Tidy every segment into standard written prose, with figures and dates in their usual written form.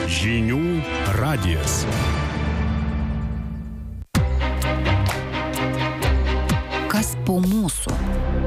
Žinių radijas. Kas po mūsų?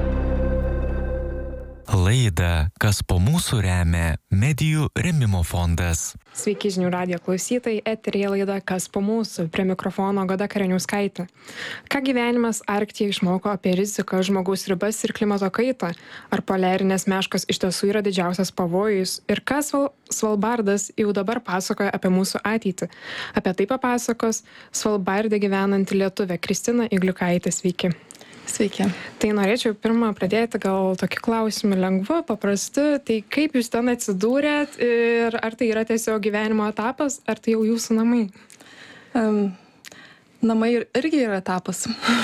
Laidą Kas po mūsų remia Medijų rėmimo fondas. Sveiki žinių radijo klausytojai, eteryje laida Kas po mūsų, prie mikrofono Goda Kareniauskaitė. Ką gyvenimas Arktyje išmoko apie riziką, žmogaus ribas ir klimato kaitą? Ar poliarinės meškos iš tiesų yra didžiausias pavojus? Ir ką Svalbardas jau dabar pasakoja apie mūsų ateitį? Apie tai papasakos Svalbarde gyvenanti lietuvė Kristina Igliukaitė. Sveiki. Sveiki. Tai norėčiau pirmą pradėti gal tokį klausimą lengvu, paprastu. Tai kaip jūs ten atsidūrėt ir ar tai yra tiesiog gyvenimo etapas, ar tai jau jūsų namai? Namai irgi yra etapas.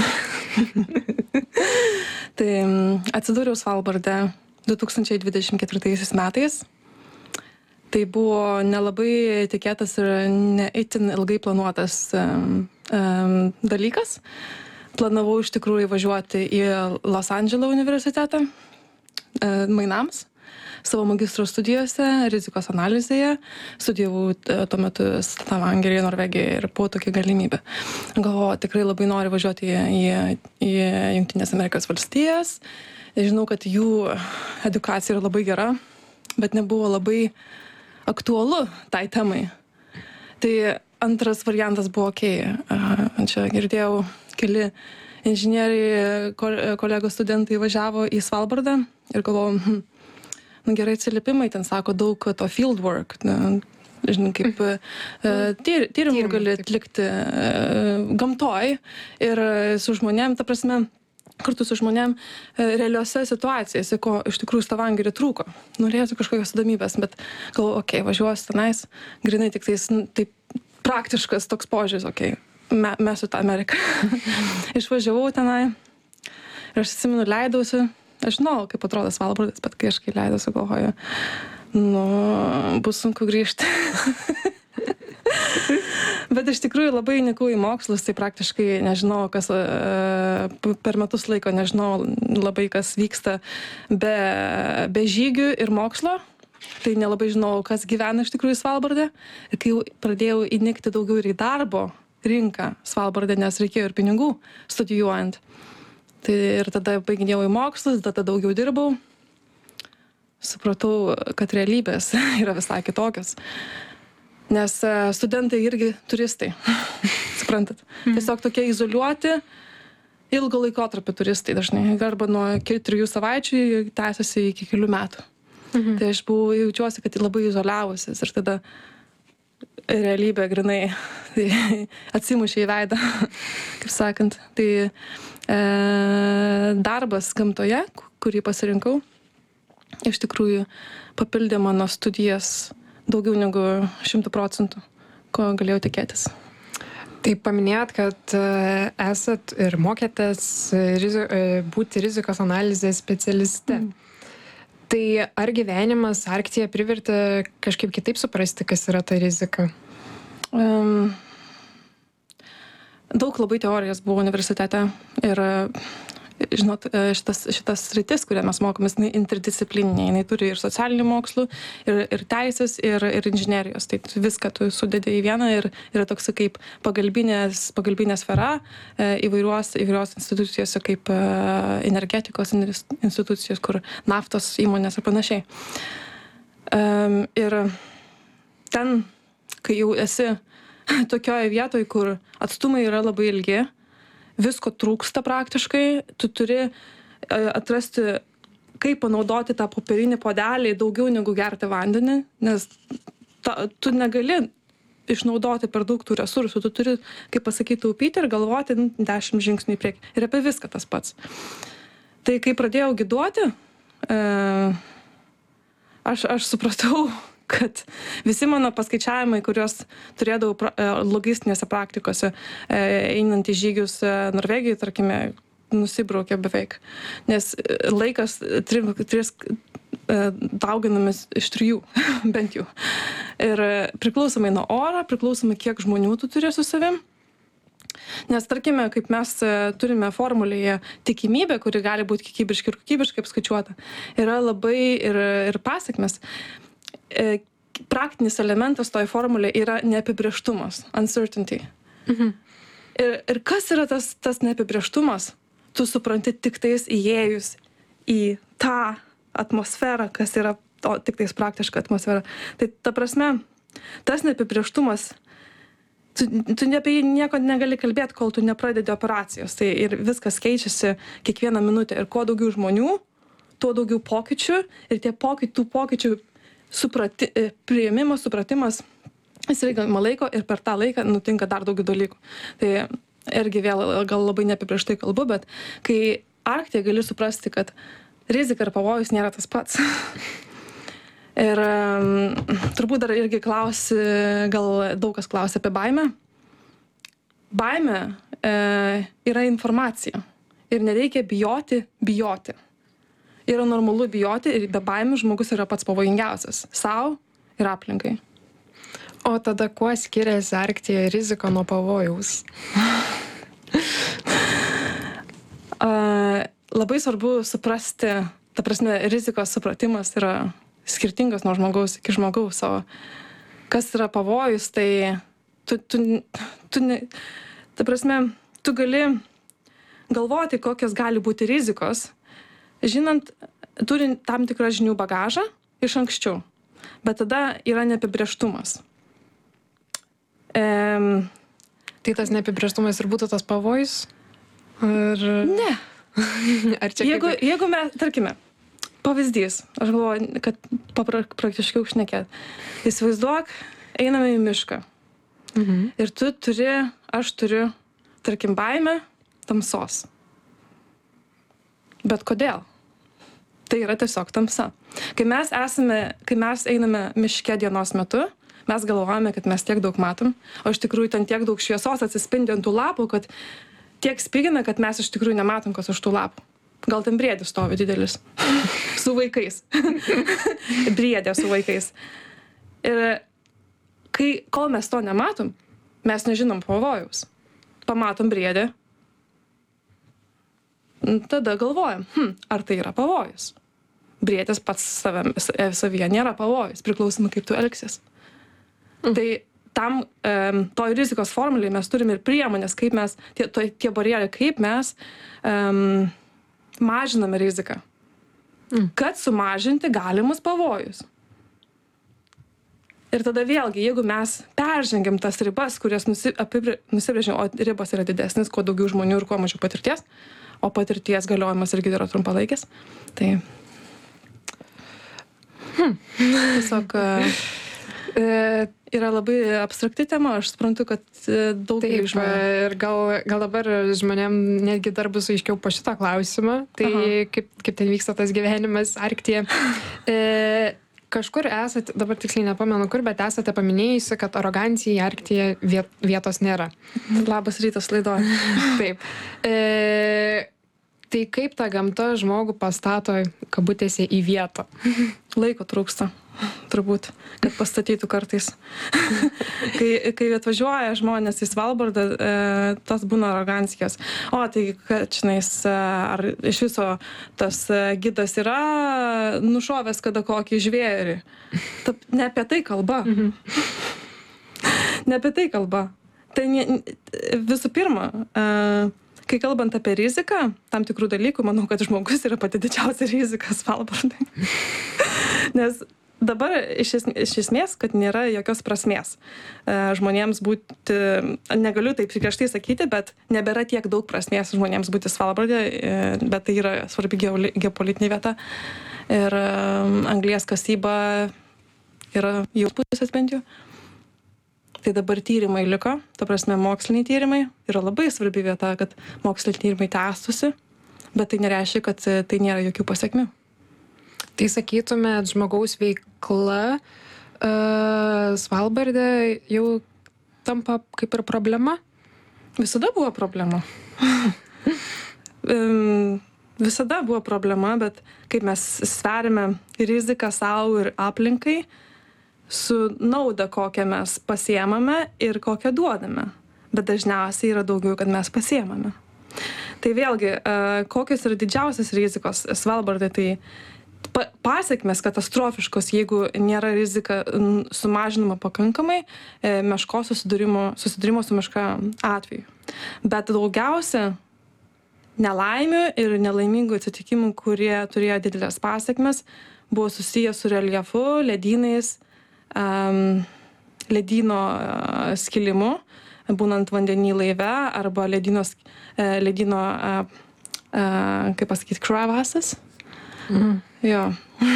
Tai atsidūriau Svalbarde 2024 metais. Tai buvo nelabai tikėtas ir ne itin ilgai planuotas dalykas. Planavau iš tikrųjų važiuoti į Los Andželo universitetą mainams savo magistro studijose, rizikos analizėje. Studijavau tuo metu Stavangeryje, Norvegijoje ir buvo tokia galimybė. Galvoju, tikrai labai noriu važiuoti į Jungtinės Amerikos valstijas. Žinau, kad jų edukacija yra labai gera, bet nebuvo labai aktualu tai temai. Tai antras variantas buvo Čia girdėjau, keli inžinieriai, kolegos studentai važiavo į Svalbardą ir galvojau, gerai atsiliepimai, ten sako daug to field work, žinai, kaip tyrimų gali atlikti gamtoj ir su žmonėm, ta prasme, kartu su žmonėm realiuose situacijose, ko iš tikrųjų Stavangery trūko. Norėtų kažkokios įdomybės, bet galvoju, važiuosiu tenais, grinai tik tais, taip praktiškas toks požiūris, mes su tą Ameriką. Išvažiavau tenai ir aš atsimenu, leidausi, aš žinau, kaip atrodo Svalbardas, bet kai aš leidausi, galvoju, bus sunku grįžti. Bet iš tikrųjų labai įnikau į mokslus, tai praktiškai nežinau, kas per metus laiko, nežinau labai kas vyksta be žygių ir mokslo. Tai nelabai žinau, kas gyvena iš tikrųjų Svalbarde. Ir kai jau pradėjau įnikti daugiau ir į darbo rinką Svalbarde, nes reikėjo ir pinigų studijuojant. Tai ir tada baiginėjau į mokslus, tada daugiau dirbau. Supratau, kad realybės yra visai kitokios. Nes studentai irgi turistai, suprantat. Tiesiog tokie izoliuoti, ilgo laikotarpio turistai dažnai. Arba nuo 3 savaičių tęsiasi iki kelių metų. Tai aš jaučiuosi, kad labai izoliavusis ir tada realybė grinai atsimušė į veidą, kaip sakant. Tai darbas gamtoje, kurį pasirinkau, iš tikrųjų papildė mano studijas daugiau negu 100%, ko galėjau tikėtis. Tai paminėjot, kad esat ir mokėtės būti rizikos analizės specialiste. Tai ar gyvenimas Arktyje privertė kažkaip kitaip suprasti, kas yra ta rizika? Daug labai teorijos buvo universitete ir, žinot, šitas sritis, kurią mes mokomės, interdisciplininė, jinai turi ir socialinių mokslų, ir teisės, ir inžinerijos. Tai viską tu sudedi į vieną ir yra toks kaip pagalbinė sfera įvairios institucijose, kaip energetikos institucijos, kur naftos įmonės ir panašiai. Ir ten, kai jau esi tokioje vietoje, kur atstumai yra labai ilgi, visko trūksta praktiškai, tu turi atrasti, kaip panaudoti tą popierinį puodelį daugiau negu gerti vandenį, nes tu negali išnaudoti per daug tų resursų, tu turi, kaip pasakyti, taupyti ir galvoti 10 žingsnių į priekį. Ir apie viską tas pats. Tai kai pradėjau giduoti, aš supratau, kad visi mano paskaičiavimai, kuriuos turėdavau logistinėse praktikose, einant į žygius Norvegijoje, tarkime, nusibraukė beveik. Nes laikas dauginamis iš 3, bent jau. Ir priklausomai nuo oro, priklausomai kiek žmonių tu turi su savim. Nes tarkime, kaip mes turime formulėje tikimybę, kuri gali būti kiekybiškai ir kokybiškai apskaičiuota, yra labai ir pasekmes. praktinis elementas toj formulė yra neapibrėžtumas, uncertainty. Ir kas yra tas neapibrėžtumas? Tu supranti tik tais įėjus į tą atmosferą, kas yra tik tais praktiška atmosfera. Tai ta prasme, tas neapibrėžtumas, tu apie jį nieko negali kalbėti, kol tu nepradedi operacijos. Tai ir viskas keičiasi kiekvieną minutę. Ir kuo daugiau žmonių, tuo daugiau pokyčių. Ir tų pokyčių priėmimas, supratimas, jis reikia laiko ir per tą laiką nutinka dar daugiau dalykų. Tai irgi vėl gal labai neapibrėžtai kalbu, bet kai Arktėje gali suprasti, kad rizika ir pavojus nėra tas pats. Ir turbūt dar irgi gal daug kas klausia apie baimę. Baimė yra informacija ir nereikia bijoti. Yra normalu bijoti ir be baimių žmogus yra pats pavojingiausias sau ir aplinkai. O tada kuo skiriasi Arktėje rizika nuo pavojaus? Labai svarbu suprasti, ta prasme, rizikos supratimas yra skirtingas nuo žmogaus iki žmogaus. O kas yra pavojus, tai ta prasme, tu gali galvoti, kokios gali būti rizikos, žinant, turint tam tikrą žinių bagažą iš anksčiau. Bet tada yra neapibrėžtumas. Tai tas neapibrėžtumas ir būtų tas pavojus? Ne. Ar čia jeigu mes, tarkime, pavyzdys, aš galvoju, kad praktiškiau šnekėt. Įsivaizduok, einame į mišką. Ir aš turiu, tarkim, baimę tamsos. Bet kodėl? Tai yra tiesiog tamsa. Kai mes einame miške dienos metu, mes galvojame, kad mes tiek daug matom, o iš tikrųjų ten tiek daug šviesos atsispindi ant tų lapų, kad tiek spigina, kad mes iš tikrųjų nematom, kas už tų lapų. Gal ten briedis stovi didelis. Su vaikais. Briedė su vaikais. Ir kol mes to nematom, mes nežinom pavojaus. Pamatom briedę. Tada galvojam, ar tai yra pavojus. Briedis pats savyje nėra pavojus, priklausomai kaip tu elgsies. Tai tam toj rizikos formulėje mes turime ir priemonės, kaip mes, tie barjerai, kaip mes mažiname riziką, kad sumažinti galimus pavojus. Ir tada vėlgi, jeigu mes peržengiam tas ribas, kurias nusibrėžiam, o ribos yra didesnis, kuo daugiau žmonių ir kuo mažiau patirties, o patirties galiojimas irgi yra trumpalaikis, tai tiesiog yra labai abstrakti tema, aš suprantu, kad daugelį žmonių. Ir gal dabar žmonėm netgi dar bus aiškiau po šitą klausimą, tai kaip ten vyksta tas gyvenimas Arktėje. Kažkur esate, dabar tiksliai nepamenu kur, bet esate paminėjusi, kad arogancijai Arktėje vietos nėra. Labas rytas laidoj. Taip. Tai kaip ta gamta žmogų pastato kabutėse į vietą? Laiko trūksta, turbūt, kad pastatytų kartais. Kai atvažiuoja žmonės į Svalbardą, tas būna arogancijos. O, tai, kad žinais, ar iš viso tas gidas yra nušovęs kada kokį žvėrį. Ne apie tai kalba. Ne apie tai kalba. Tai visų pirma, kai kalbant apie riziką, tam tikrų dalykų, manau, kad žmogus yra pati didžiausia rizika Svalbardai. Nes dabar iš esmės, kad nėra jokios prasmės žmonėms būti, negaliu taip griežtai sakyti, bet nebėra tiek daug prasmės žmonėms būti Svalbardė, bet tai yra svarbi geopolitinė vieta. Ir anglies kasyba yra jau pusės bent jau. Tai dabar tyrimai liko, ta prasme moksliniai tyrimai, yra labai svarbi vieta, kad moksliniai tyrimai tęstųsi, bet tai nereiškia, kad tai nėra jokių pasiekmių. Tai sakytumėt, žmogaus veikla Svalbardė jau tampa kaip ir problema? Visada buvo problema. Visada buvo problema, bet kaip mes sveriame riziką savo ir aplinkai, su nauda, kokią mes pasiemame ir kokią duodame. Bet dažniausiai yra daugiau, kad mes pasiemame. Tai vėlgi, kokios yra didžiausias rizikos Svalbardai, tai pasekmės katastrofiškos, jeigu nėra rizika sumažinama pakankamai meškos susidūrimo su meška atveju. Bet daugiausia nelaimių ir nelaimingų atsitikimų, kurie turėjo didelės pasekmes, buvo susiję su reljefu, ledynais, ledyno skilimu, būnant vandenį laive arba ledino, kaip pasakyti, crevasses. Jo.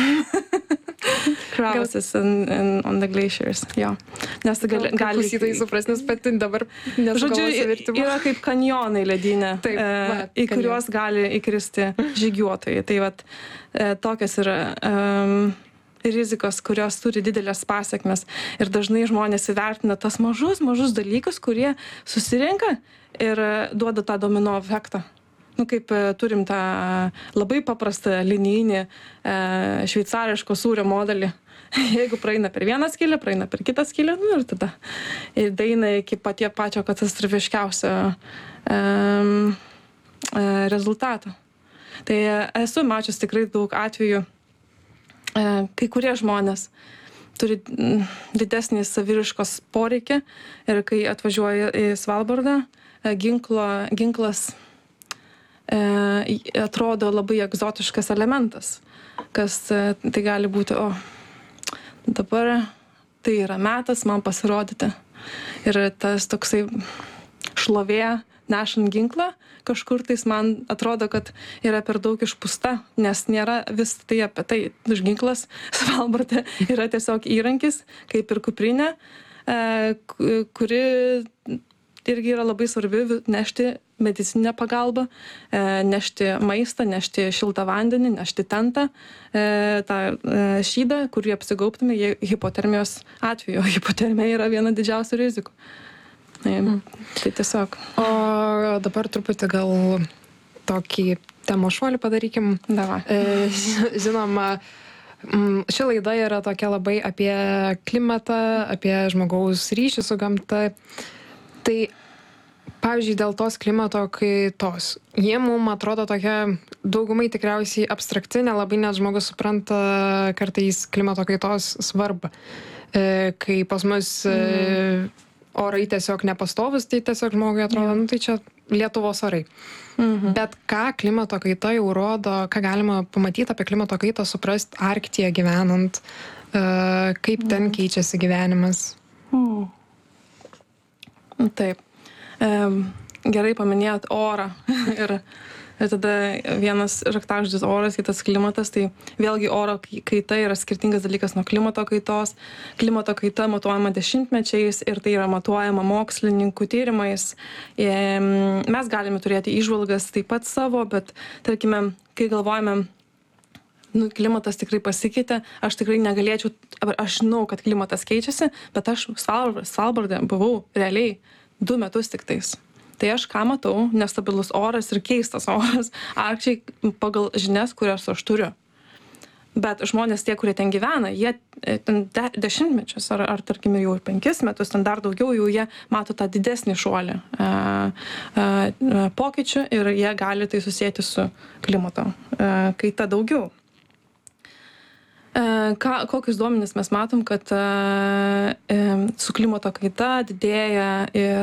Crevasses on the glaciers. Jo. Nes gali klausytojai supras, nes pati dabar nesugalvosiu vertimo. Yra kaip kanjonai ledynė, Taip, į kuriuos gali įkristi žygiuotojai. Tai vat tokios yra rizikos, kurios turi didelės pasekmes. Ir dažnai žmonės įvertina tas mažus dalykus, kurie susirenka ir duoda tą domino efektą. Kaip turim tą labai paprastą linijinį šveicariško sūrio modelį. Jeigu praeina per vieną skylę, praeina per kitą skylę, ir tada daeina iki pačio katastrofiškiausio rezultato. Tai esu mačius tikrai daug atvejų, kai kurie žmonės turi didesnį saviriškos poreikį ir kai atvažiuoja į Svalbardą, ginklas atrodo labai egzotiškas elementas, kas tai gali būti, dabar tai yra metas man pasirodyti. Ir tas toksai šlovė nešant ginklą, kažkur tais man atrodo, kad yra per daug išpūsta, nes nėra vis tai apie tai. Ginklas Svalbarde yra tiesiog įrankis, kaip ir kuprinė, kuri irgi yra labai svarbi nešti medicininę pagalbą, nešti maistą, nešti šiltą vandenį, nešti tentą, tą šydą, kurį apsigaubtume hipotermijos atveju. Hipotermija yra viena didžiausių rizikų. Tai tiesiog. O dabar truputį gal tokį temo šuolį padarykim. Davai. Žinoma, ši laida yra tokia labai apie klimatą, apie žmogaus ryšį su gamta. Tai pavyzdžiui, dėl tos klimato kaitos. Jie mums atrodo tokia daugumai tikriausiai abstrakti, nelabai net žmogus supranta kartais klimato kaitos svarbą. Kai pas mus orai tiesiog nepastovus, tai tiesiog žmogui atrodo, tai čia Lietuvos orai. Bet ką klimato kaita jau rodo, ką galima pamatyti apie klimato kaitą, suprasti Arktyje gyvenant, kaip ten keičiasi gyvenimas. Taip. Gerai paminėjot orą ir tada vienas raktažodis oras, kitas klimatas, tai vėlgi oro kaita yra skirtingas dalykas nuo klimato kaitos. Klimato kaita matuojama dešimtmečiais ir tai yra matuojama mokslininkų tyrimais. Mes galime turėti įžvalgas taip pat savo, bet tarkime, kai galvojame, klimatas tikrai pasikeitė, aš tikrai negalėčiau, aš žinau, kad klimatas keičiasi, bet aš Svalbarde buvau realiai 2 metus tik tais. Tai aš ką matau, nestabilus oras ir keistas oras, Arkčiai pagal žinias, kurias aš turiu. Bet žmonės tie, kurie ten gyvena, jie ten dešimtmečius ar tarkime jau 5 metus, ten dar daugiau, jau jie mato tą didesnį šuolį pokyčių ir jie gali tai susėti su klimato kaita daugiau. Kokius duomenis mes matom, kad su klimato kaita didėja ir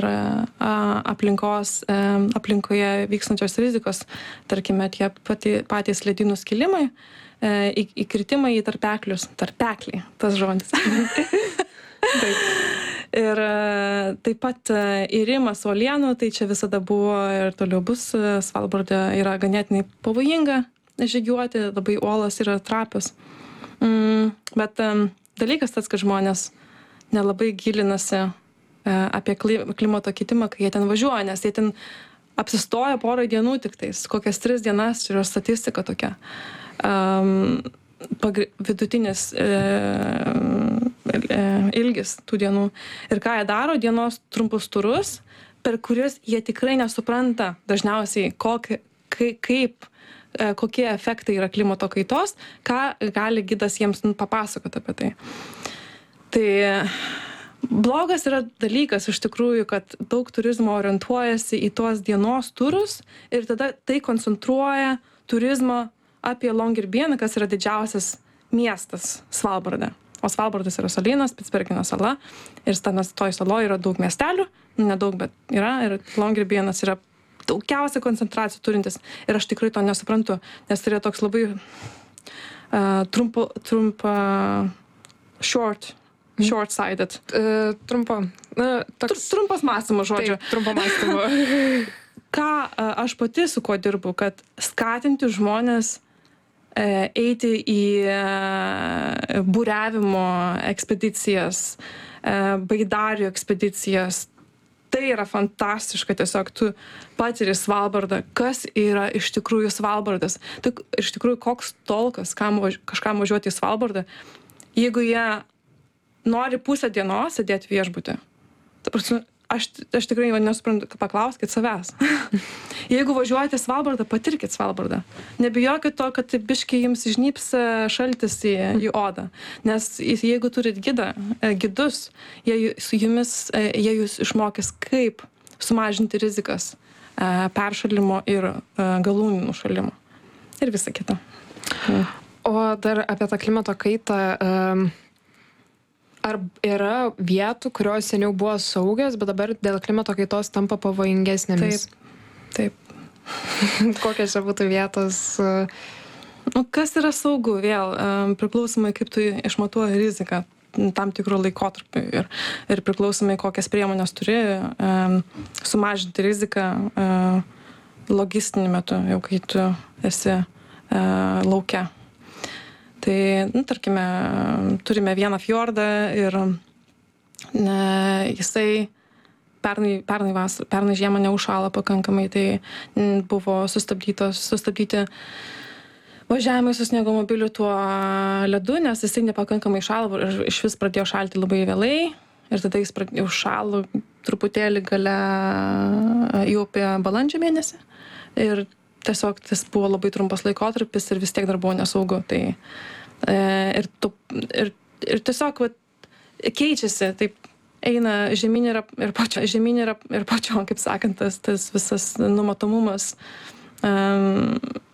aplinkoje vykstančios rizikos, tarkime, tie patys ledynų skilimai, įkritimai į tarpeklius, tarpekliai, tas žodis. Taip. Ir taip pat irimas uolienų, tai čia visada buvo ir toliau bus, Svalbarde yra ganėtinai pavojinga žygiuoti, labai uolos yra trapios. Bet dalykas tas, kad žmonės nelabai gilinasi apie klimato kitimą, kai jie ten važiuoja, nes jie ten apsistoja porą dienų tik tais, kokias 3 dienas, čia yra statistika tokia. Vidutinis ilgis tų dienų. Ir ką jie daro, dienos trumpus turus, per kuriuos jie tikrai nesupranta dažniausiai, kokie efektai yra klimato kaitos, ką gali gidas jiems papasakoti apie tai. Tai blogas yra dalykas iš tikrųjų, kad daug turizmo orientuojasi į tuos dienos turus ir tada tai koncentruoja turizmo apie Longyearbyeną, kas yra didžiausias miestas Svalbarte. O Svalbardas yra salynas, Spitsbergeno sala. Ir toj saloje yra daug miestelių, nedaug, bet yra. Ir Longyearbyenas yra daugiausia koncentracijų turintis. Ir aš tikrai to nesuprantu, nes tai yra toks labai short-sighted. Trumpas mąstymo žodžio. Taip, trumpo mąstymo. Ką aš pati su kuo dirbu, kad skatinti žmonės eiti į buriavimo ekspedicijas, baidarių ekspedicijas. Tai yra fantastiška, tiesiog tu patiri Svalbardą, kas yra iš tikrųjų Svalbardas. Tai iš tikrųjų koks tolkas kažkam važiuoti į Svalbardą, jeigu jie nori pusę dienos sėdėti viešbutį. Ta prasme, aš tikrai nesuprantu, paklauskit savęs. Jeigu važiuojate Svalbardą, patirkit Svalbardą. Nebijokit to, kad biškai jums žnyps šaltis į odą. Nes jeigu turit gidus, jie jūs išmokys, kaip sumažinti rizikas peršalimo ir galūnių nušalimo. Ir visa kita. O dar apie tą klimato kaitą. Ar yra vietų, kurios seniau buvo saugios, bet dabar dėl klimato kaitos tampa pavojingesnėmis? Taip. Kokios čia būtų vietos? Kas yra saugu vėl, priklausomai kaip tu išmatuoji riziką tam tikrų laikotarpių ir priklausomai kokias priemonės turi sumažinti riziką logistinį metu, jau kai tu esi lauke. Tai, tarkime, turime vieną fjordą ir jisai pernai žiemą neužšalo pakankamai, tai buvo sustabdyti važiavimai su sniegomobiliu tuo ledu, nes jisai nepakankamai šalo ir iš vis pradėjo šalti labai vėlai ir tada jis užšalo truputėlį gale jau apie balandžio mėnesį ir tiesiog tas buvo labai trumpas laikotarpis ir vis tiek dar buvo nesaugu. Tai, ir tiesiog keičiasi, taip eina žemyn ir pačio, kaip sakant, tas visas numatomumas.